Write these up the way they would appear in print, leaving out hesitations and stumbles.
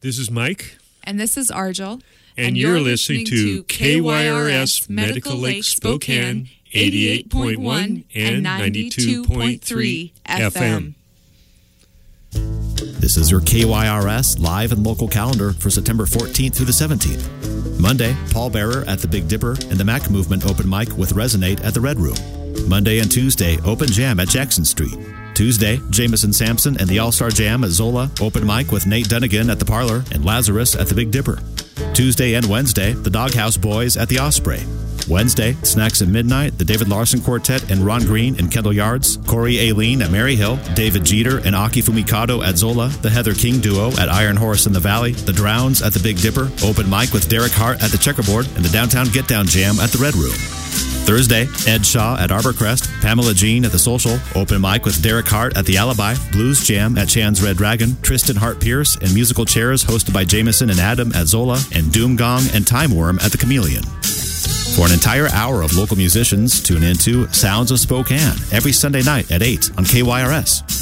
This is Mike. And this is Argel. And you're listening to KYRS Medical Lake Spokane 88.1 and 92.3 FM. This is your KYRS live and local calendar for September 14th through the 17th. Monday, Paul Bearer at the Big Dipper and the Mac Movement open mic with Resonate at the Red Room. Monday and Tuesday, Open Jam at Jackson Street. Tuesday, Jameson Sampson and the All-Star Jam at Zola, open mic with Nate Dunnigan at the Parlor and Lazarus at the Big Dipper. Tuesday and Wednesday, the Doghouse Boys at the Osprey. Wednesday, Snacks at Midnight, the David Larson Quartet and Ron Green in Kendall Yards, Corey Aileen at Maryhill, David Jeter and Aki Fumikado at Zola, the Heather King Duo at Iron Horse in the Valley, the Drowns at the Big Dipper, open mic with Derek Hart at the Checkerboard, and the Downtown Get Down Jam at the Red Room. Thursday, Ed Shaw at Arborcrest, Pamela Jean at the Social, open mic with Derek Hart at the Alibi, Blues Jam at Chan's Red Dragon, Tristan Hart Pierce and musical chairs hosted by Jameson and Adam at Zola, and Doom Gong and Time Worm at the Chameleon. For an entire hour of local musicians, tune into Sounds of Spokane every Sunday night at 8 on KYRS.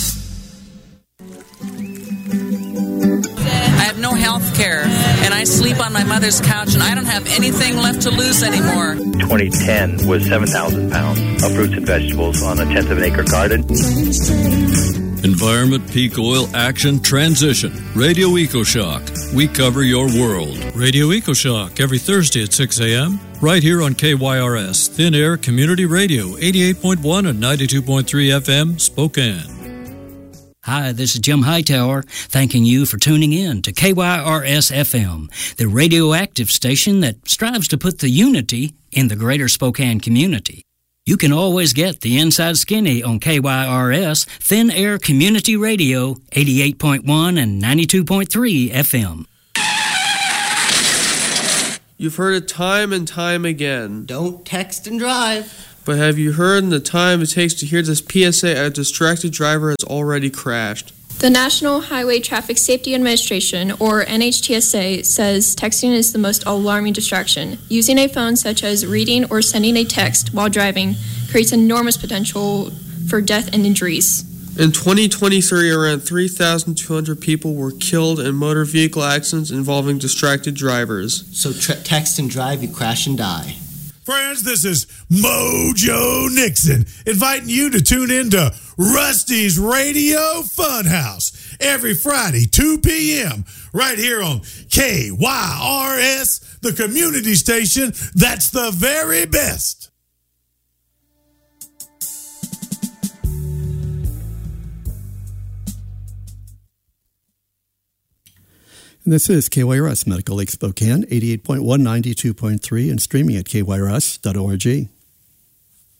I have no health care, and I sleep on my mother's couch, and I don't have anything left to lose anymore. 2010 was 7,000 pounds of fruits and vegetables on a tenth of an acre garden. Environment Peak Oil Action Transition. Radio EcoShock. We cover your world. Radio EcoShock every Thursday at 6 a.m. right here on KYRS, Thin Air Community Radio, 88.1 and 92.3 FM, Spokane. Hi, this is Jim Hightower, thanking you for tuning in to KYRS-FM, the radioactive station that strives to put the unity in the greater Spokane community. You can always get the Inside Skinny on KYRS, Thin Air Community Radio, 88.1 and 92.3 FM. You've heard it time and time again. Don't text and drive. But have you heard in the time it takes to hear this PSA, a distracted driver has already crashed? The National Highway Traffic Safety Administration, or NHTSA, says texting is the most alarming distraction. Using a phone such as reading or sending a text while driving creates enormous potential for death and injuries. In 2023, around 3,200 people were killed in motor vehicle accidents involving distracted drivers. So text and drive, you crash and die. Friends, this is Mojo Nixon inviting you to tune in to Rusty's Radio Funhouse every Friday, 2 p.m., right here on KYRS, the community station that's the very best. And this is KYRS Medical Lake Spokane, 88.1, 92.3, and streaming at kyrs.org.